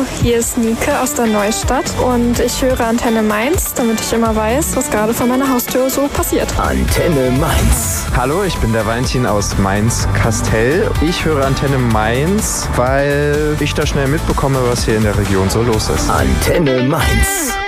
hier ist Nike aus der Neustadt und ich höre Antenne Mainz, damit ich immer weiß, was gerade vor meiner Haustür so passiert. Antenne Mainz. Hallo, ich bin der Valentin aus Mainz-Kastel. Ich höre Antenne Mainz, weil ich da schnell mitbekomme, was hier in der Region so los ist. Antenne Mainz.